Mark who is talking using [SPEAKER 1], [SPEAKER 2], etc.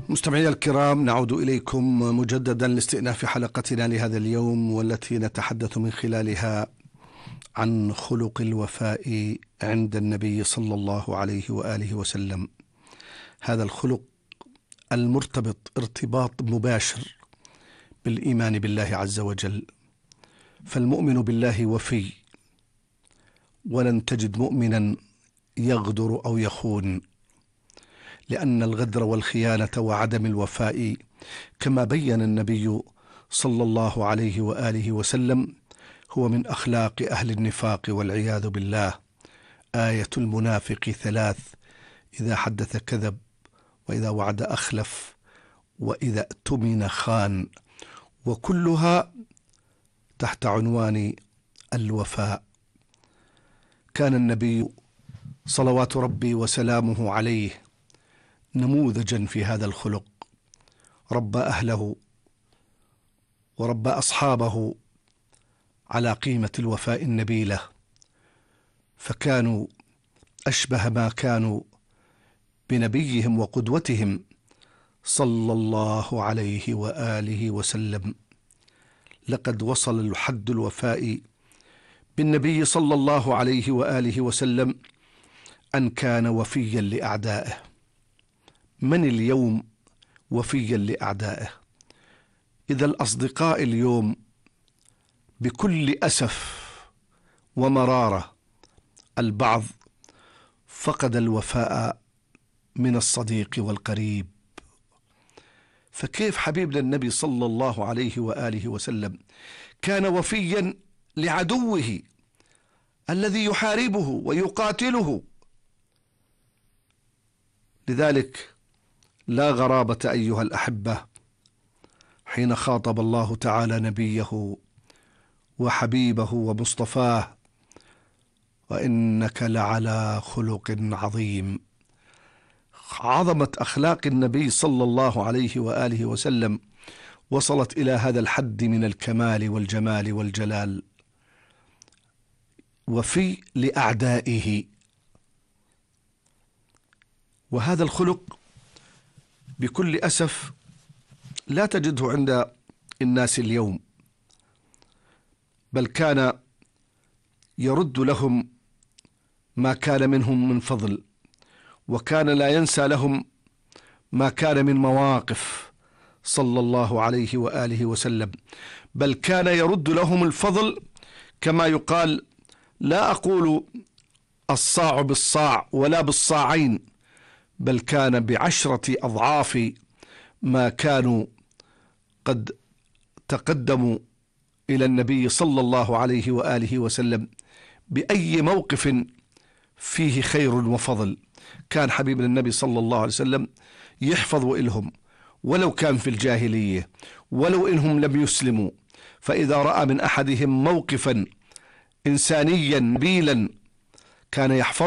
[SPEAKER 1] مستمعينا الكرام، نعود إليكم مجددا لاستئناف حلقتنا لهذا اليوم، والتي نتحدث من خلالها عن خلق الوفاء عند النبي صلى الله عليه وآله وسلم. هذا الخلق المرتبط ارتباط مباشر بالإيمان بالله عز وجل، فالمؤمن بالله وفي، ولن تجد مؤمنا يغدر أو يخون، لأن الغدر والخيانة وعدم الوفاء كما بين النبي صلى الله عليه وآله وسلم هو من أخلاق أهل النفاق والعياذ بالله. آية المنافق ثلاث: إذا حدث كذب، وإذا وعد أخلف، وإذا اؤتمن خان، وكلها تحت عنوان الوفاء. كان النبي صلوات ربي وسلامه عليه نموذجا في هذا الخلق، ربى أهله وربى أصحابه على قيمة الوفاء النبيلة، فكانوا أشبه ما كانوا بنبيهم وقدوتهم صلى الله عليه وآله وسلم. لقد وصل حد الوفاء بالنبي صلى الله عليه وآله وسلم أن كان وفيا لأعدائه. من اليوم وفيا لأعدائه؟ إذا الأصدقاء اليوم بكل أسف ومرارة البعض فقد الوفاء من الصديق والقريب، فكيف حبيبنا النبي صلى الله عليه وآله وسلم كان وفيا لعدوه الذي يحاربه ويقاتله؟ لذلك لا غرابة أيها الأحبة حين خاطب الله تعالى نبيه وحبيبه ومصطفاه: وإنك لعلى خلق عظيم. عظمة أخلاق النبي صلى الله عليه وآله وسلم وصلت إلى هذا الحد من الكمال والجمال والجلال. وفي لأعدائه، وهذا الخلق بكل أسف لا تجده عند الناس اليوم، بل كان يرد لهم ما كان منهم من فضل، وكان لا ينسى لهم ما كان من مواقف صلى الله عليه وآله وسلم، بل كان يرد لهم الفضل كما يقال: لا أقول الصاع بالصاع ولا بالصاعين، بل كان ب10 أضعاف ما كانوا قد تقدموا إلى النبي صلى الله عليه وآله وسلم بأي موقف فيه خير وفضل. كان حبيبنا النبي صلى الله عليه وسلم يحفظ إلهم ولو كان في الجاهلية، ولو إنهم لم يسلموا، فإذا رأى من أحدهم موقفا إنسانيا نبيلا كان يحفظ